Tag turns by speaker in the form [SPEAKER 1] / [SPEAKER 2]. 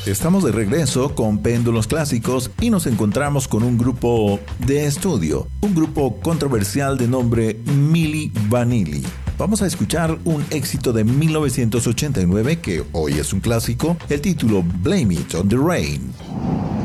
[SPEAKER 1] Estamos de regreso con Péndulos Clásicos y nos encontramos con un grupo de estudio, un grupo controversial de nombre Milli Vanilli. Vamos a escuchar un éxito de 1989 que hoy es un clásico, el título Blame It on the Rain.